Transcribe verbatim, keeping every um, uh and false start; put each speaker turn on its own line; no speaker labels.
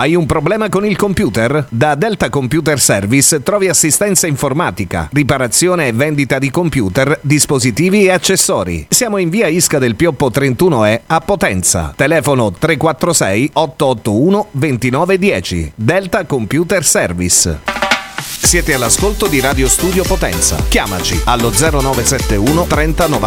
Hai un problema con il computer? Da Delta Computer Service trovi assistenza informatica, riparazione e vendita di computer, dispositivi e accessori. Siamo in via Isca del Pioppo trentuno E a Potenza. Telefono tre quattro sei otto otto uno due nove uno zero. Delta Computer Service. Siete all'ascolto di Radio Studio Potenza. Chiamaci allo zero nove sette uno trenta novanta